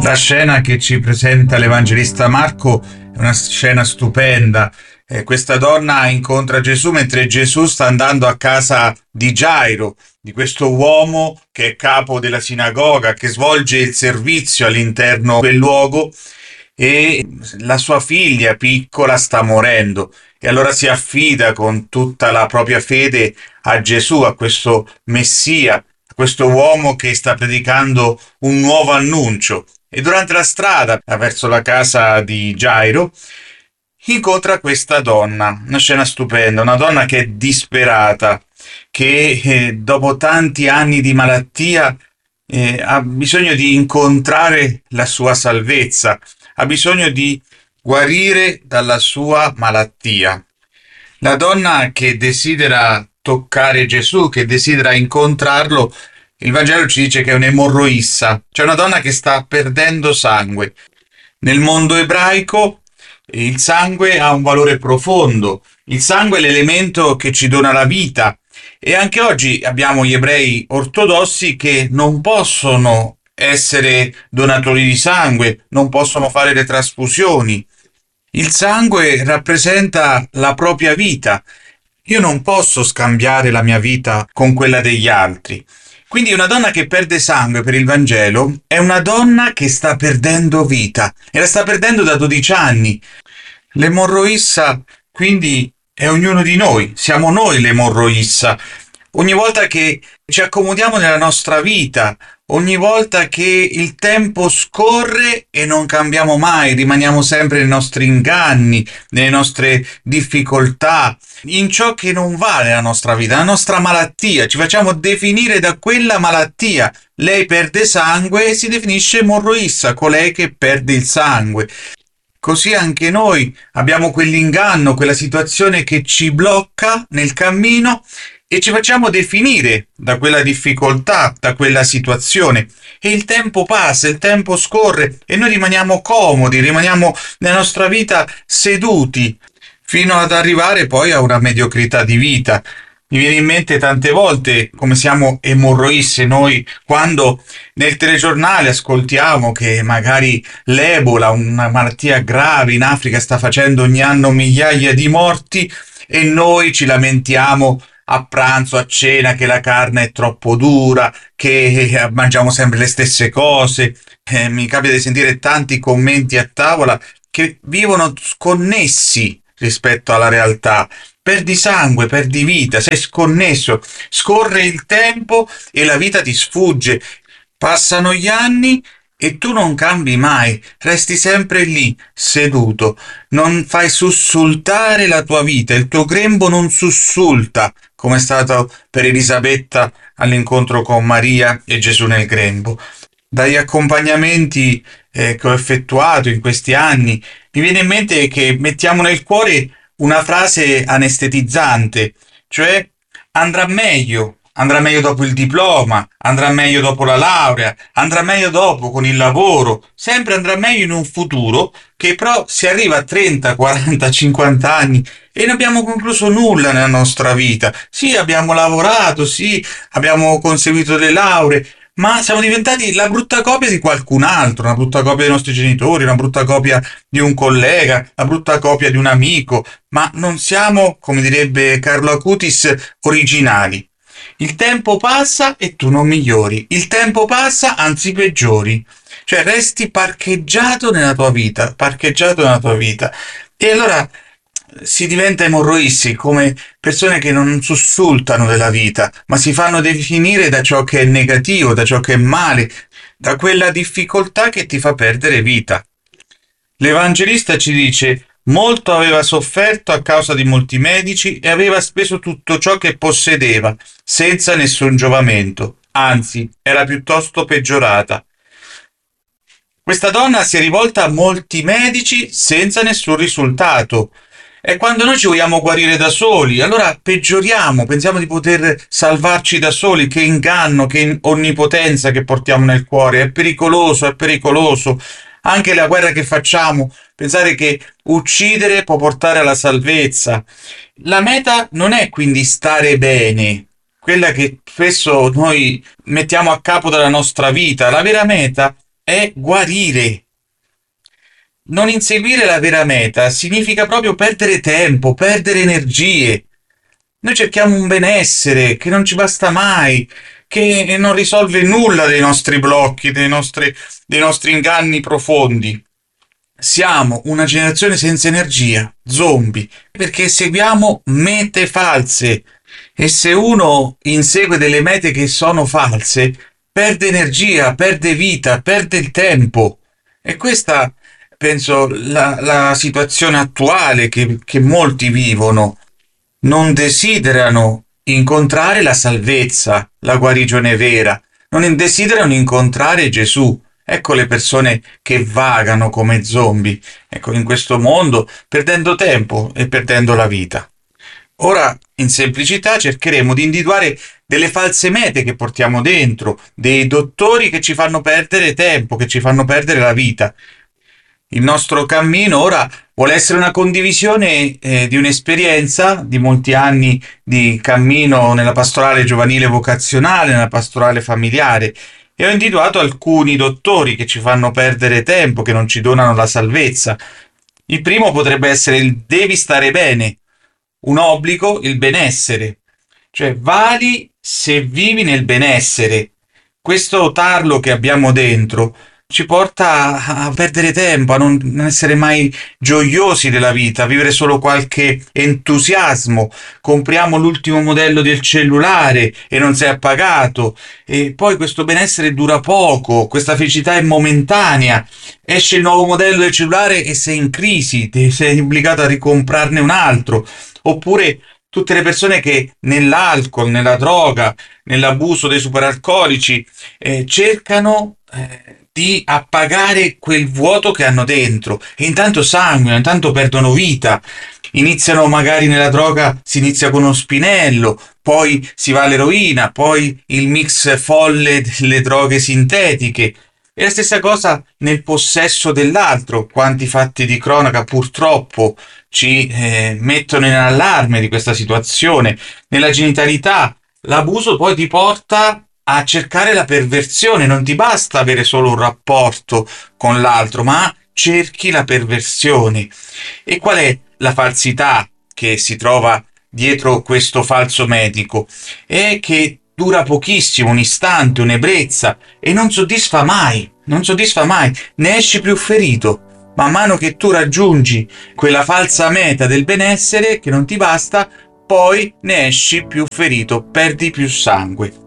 La scena che ci presenta l'Evangelista Marco è una scena stupenda. Questa donna incontra Gesù mentre Gesù sta andando a casa di Gairo, di questo uomo che è capo della sinagoga, che svolge il servizio all'interno del luogo, e la sua figlia piccola sta morendo. E allora si affida con tutta la propria fede a Gesù, a questo Messia, a questo uomo che sta predicando un nuovo annuncio. E durante la strada verso la casa di Gairo incontra questa donna, una scena stupenda, una donna che è disperata, che dopo tanti anni di malattia ha bisogno di incontrare la sua salvezza, ha bisogno di guarire dalla sua malattia. La donna che desidera toccare Gesù, che desidera incontrarlo, il Vangelo ci dice che è un'emorroissa, cioè una donna che sta perdendo sangue. Nel mondo ebraico il sangue ha un valore profondo, il sangue è l'elemento che ci dona la vita e anche oggi abbiamo gli ebrei ortodossi che non possono essere donatori di sangue, non possono fare le trasfusioni. Il sangue rappresenta la propria vita. Io non posso scambiare la mia vita con quella degli altri. Quindi una donna che perde sangue per il Vangelo è una donna che sta perdendo vita e la sta perdendo da 12 anni. L'emorroissa quindi è ognuno di noi, siamo noi l'emorroissa. Ogni volta che ci accomodiamo nella nostra vita, ogni volta che il tempo scorre e non cambiamo mai, rimaniamo sempre nei nostri inganni, nelle nostre difficoltà, in ciò che non va nella nostra vita, la nostra malattia, ci facciamo definire da quella malattia. Lei perde sangue e si definisce emorroissa, colei che perde il sangue. Così anche noi abbiamo quell'inganno, quella situazione che ci blocca nel cammino e ci facciamo definire da quella difficoltà, da quella situazione. E il tempo passa, il tempo scorre e noi rimaniamo comodi, rimaniamo nella nostra vita seduti, fino ad arrivare poi a una mediocrità di vita. Mi viene in mente tante volte come siamo emorroisse noi quando nel telegiornale ascoltiamo che magari l'Ebola, una malattia grave in Africa, sta facendo ogni anno migliaia di morti e noi ci lamentiamo a pranzo, a cena, che la carne è troppo dura, che mangiamo sempre le stesse cose. Mi capita di sentire tanti commenti a tavola che vivono sconnessi rispetto alla realtà. Perdi sangue, perdi vita, sei sconnesso, scorre il tempo e la vita ti sfugge. Passano gli anni e tu non cambi mai, resti sempre lì, seduto, non fai sussultare la tua vita, il tuo grembo non sussulta, come è stato per Elisabetta all'incontro con Maria e Gesù nel grembo. Dagli accompagnamenti che ho effettuato in questi anni, mi viene in mente che mettiamo nel cuore una frase anestetizzante, cioè andrà meglio dopo il diploma, andrà meglio dopo la laurea, andrà meglio dopo con il lavoro, sempre andrà meglio in un futuro che però si arriva a 30, 40, 50 anni e non abbiamo concluso nulla nella nostra vita. Sì, abbiamo lavorato, sì, abbiamo conseguito le lauree, ma siamo diventati la brutta copia di qualcun altro, una brutta copia dei nostri genitori, una brutta copia di un collega, la brutta copia di un amico, ma non siamo, come direbbe Carlo Acutis, originali. Il tempo passa e tu non migliori, il tempo passa, anzi peggiori, cioè resti parcheggiato nella tua vita. E allora si diventa emorroissi come persone che non sussultano della vita, ma si fanno definire da ciò che è negativo, da ciò che è male, da quella difficoltà che ti fa perdere vita. L'Evangelista ci dice: molto aveva sofferto a causa di molti medici e aveva speso tutto ciò che possedeva, senza nessun giovamento, anzi, era piuttosto peggiorata. Questa donna si è rivolta a molti medici senza nessun risultato. E quando noi ci vogliamo guarire da soli, allora peggioriamo, pensiamo di poter salvarci da soli, che inganno, che onnipotenza che portiamo nel cuore, è pericoloso, è pericoloso. Anche la guerra che facciamo, pensare che uccidere può portare alla salvezza. La meta non è quindi stare bene, quella che spesso noi mettiamo a capo della nostra vita. La vera meta è guarire. Non inseguire la vera meta significa proprio perdere tempo, perdere energie. Noi cerchiamo un benessere che non ci basta mai, che non risolve nulla dei nostri blocchi, dei nostri inganni profondi. Siamo una generazione senza energia, zombie, perché seguiamo mete false. E se uno insegue delle mete che sono false, perde energia, perde vita, perde il tempo. E questa, penso, la situazione attuale che molti vivono. Non desiderano incontrare la salvezza, la guarigione vera, non desiderano incontrare Gesù. Ecco le persone che vagano come zombie, ecco, in questo mondo, perdendo tempo e perdendo la vita. Ora, in semplicità, cercheremo di individuare delle false mete che portiamo dentro, dei dottori che ci fanno perdere tempo, che ci fanno perdere la vita. Il nostro cammino ora vuole essere una condivisione di un'esperienza di molti anni di cammino nella pastorale giovanile vocazionale, nella pastorale familiare, e ho individuato alcuni dottori che ci fanno perdere tempo, che non ci donano la salvezza. Il primo potrebbe essere il devi stare bene, un obbligo, il benessere, cioè vali se vivi nel benessere. Questo tarlo che abbiamo dentro ci porta a perdere tempo, a non essere mai gioiosi della vita, a vivere solo qualche entusiasmo. Compriamo l'ultimo modello del cellulare e non sei appagato, e poi questo benessere dura poco, questa felicità è momentanea. Esce il nuovo modello del cellulare e sei in crisi, sei obbligato a ricomprarne un altro. Oppure tutte le persone che nell'alcol, nella droga, nell'abuso dei superalcolici cercano di appagare quel vuoto che hanno dentro, e intanto sanguinano, intanto perdono vita. Iniziano magari nella droga, si inizia con uno spinello, poi si va all'eroina, poi il mix folle delle droghe sintetiche. E la stessa cosa nel possesso dell'altro. Quanti fatti di cronaca purtroppo ci mettono in allarme di questa situazione. Nella genitalità, l'abuso poi ti porta a cercare la perversione. Non ti basta avere solo un rapporto con l'altro, ma cerchi la perversione. E qual è la falsità che si trova dietro questo falso medico? È che dura pochissimo, un istante, un'ebbrezza, e non soddisfa mai, non soddisfa mai, ne esci più ferito. Man mano che tu raggiungi quella falsa meta del benessere che non ti basta, poi ne esci più ferito, perdi più sangue.